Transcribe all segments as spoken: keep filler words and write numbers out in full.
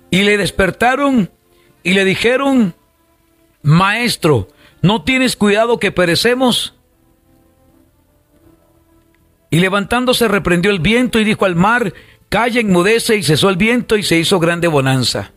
Y le despertaron y le dijeron: Maestro, ¿no tienes cuidado que perecemos? Y levantándose reprendió el viento y dijo al mar: Calla, enmudece, y cesó el viento y se hizo grande bonanza.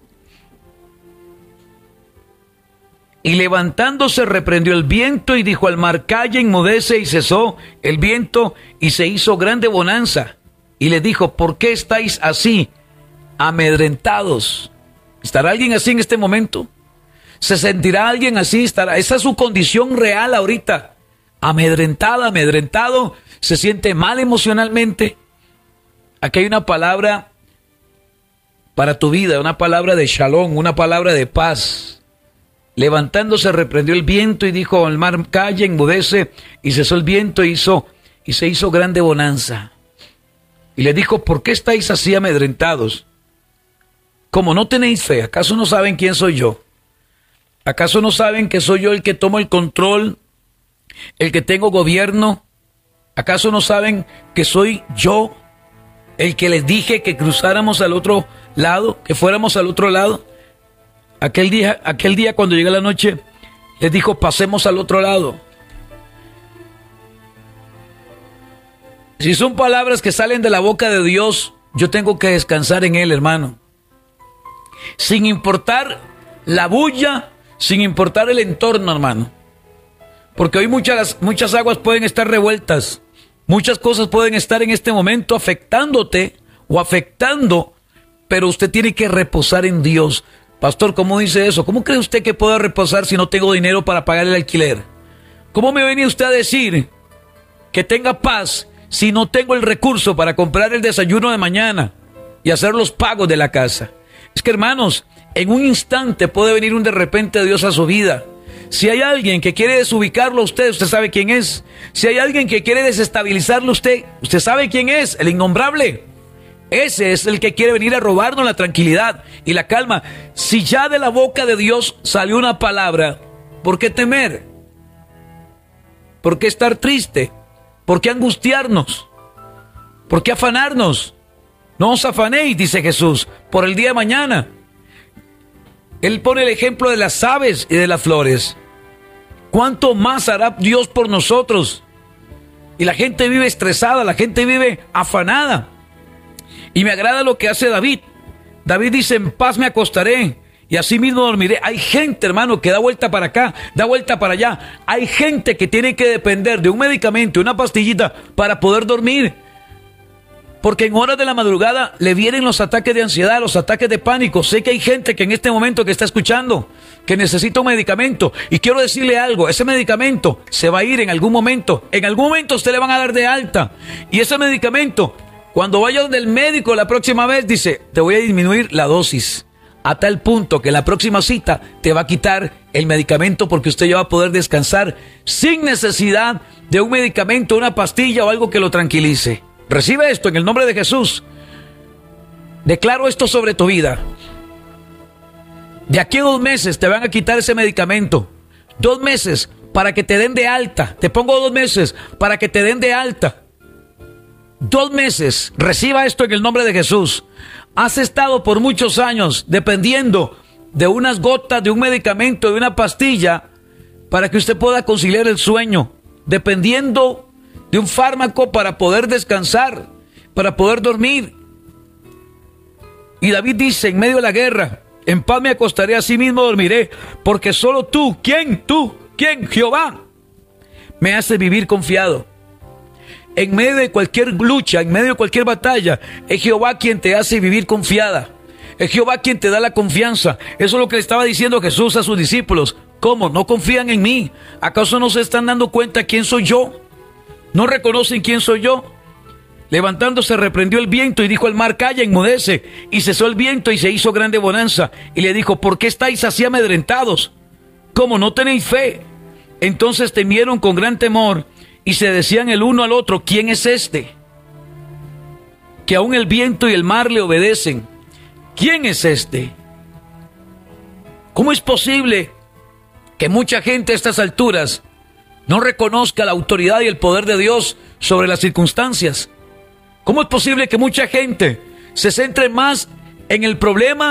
Y levantándose reprendió el viento y dijo al mar: Calla, enmudece, y cesó el viento y se hizo grande bonanza. Y le dijo: ¿por qué estáis así, amedrentados? ¿Estará alguien así en este momento? ¿Se sentirá alguien así? ¿Estará? Esa es su condición real ahorita. Amedrentada, amedrentado, se siente mal emocionalmente. Aquí hay una palabra para tu vida, una palabra de shalom, una palabra de paz. Levantándose reprendió el viento y dijo al mar: Calla, enmudece, y cesó el viento y, hizo, y se hizo grande bonanza. Y le dijo: ¿por qué estáis así amedrentados? Como no tenéis fe, ¿acaso no saben quién soy yo? ¿Acaso no saben que soy yo el que tomo el control, el que tengo gobierno? ¿Acaso no saben que soy yo el que les dije que cruzáramos al otro lado, que fuéramos al otro lado? Aquel día, aquel día cuando llegue la noche, les dijo: pasemos al otro lado. Si son palabras que salen de la boca de Dios, yo tengo que descansar en Él, hermano. Sin importar la bulla, sin importar el entorno, hermano. Porque hoy muchas, muchas aguas pueden estar revueltas. Muchas cosas pueden estar en este momento afectándote o afectando, pero usted tiene que reposar en Dios. Pastor, ¿cómo dice eso? ¿Cómo cree usted que puedo reposar si no tengo dinero para pagar el alquiler? ¿Cómo me viene usted a decir que tenga paz si no tengo el recurso para comprar el desayuno de mañana y hacer los pagos de la casa? Es que, hermanos, en un instante puede venir un de repente Dios a su vida. Si hay alguien que quiere desubicarlo a usted, usted sabe quién es. Si hay alguien que quiere desestabilizarlo a usted, usted sabe quién es, el innombrable. Ese es el que quiere venir a robarnos la tranquilidad y la calma. Si ya de la boca de Dios salió una palabra, ¿por qué temer? ¿Por qué estar triste? ¿Por qué angustiarnos? ¿Por qué afanarnos? No os afanéis, dice Jesús, por el día de mañana. Él pone el ejemplo de las aves y de las flores. ¿Cuánto más hará Dios por nosotros? Y la gente vive estresada, la gente vive afanada. Y me agrada lo que hace David. David dice: en paz me acostaré y así mismo dormiré. Hay gente, hermano, que da vuelta para acá, da vuelta para allá. Hay gente que tiene que depender de un medicamento, una pastillita para poder dormir. Porque en horas de la madrugada le vienen los ataques de ansiedad, los ataques de pánico. Sé que hay gente que en este momento que está escuchando, que necesita un medicamento. Y quiero decirle algo: ese medicamento se va a ir en algún momento. En algún momento usted le van a dar de alta. Y ese medicamento, cuando vaya donde el médico la próxima vez, dice: te voy a disminuir la dosis. A tal punto que la próxima cita te va a quitar el medicamento, porque usted ya va a poder descansar sin necesidad de un medicamento, una pastilla o algo que lo tranquilice. Recibe esto en el nombre de Jesús. Declaro esto sobre tu vida. De aquí a dos meses te van a quitar ese medicamento. Dos meses para que te den de alta. Te pongo dos meses para que te den de alta. Dos meses. Reciba esto en el nombre de Jesús. Has estado por muchos años dependiendo de unas gotas, de un medicamento, de una pastilla, para que usted pueda conciliar el sueño. Dependiendo de un fármaco para poder descansar, para poder dormir. Y David dice en medio de la guerra: en paz me acostaré, así mismo dormiré, porque solo tú, ¿quién? Tú, ¿quién? Jehová, me hace vivir confiado. En medio de cualquier lucha, en medio de cualquier batalla, es Jehová quien te hace vivir confiada. Es Jehová quien te da la confianza. Eso es lo que le estaba diciendo Jesús a sus discípulos. ¿Cómo? ¿No confían en mí? ¿Acaso no se están dando cuenta quién soy yo? ¿No reconocen quién soy yo? Levantándose reprendió el viento y dijo al mar: calla, enmudece. Y cesó el viento y se hizo grande bonanza. Y le dijo: ¿por qué estáis así amedrentados? ¿Cómo no tenéis fe? Entonces temieron con gran temor y se decían el uno al otro: ¿quién es este que aún el viento y el mar le obedecen? ¿Quién es este? ¿Cómo es posible que mucha gente a estas alturas no reconozca la autoridad y el poder de Dios sobre las circunstancias? ¿Cómo es posible que mucha gente se centre más en el problema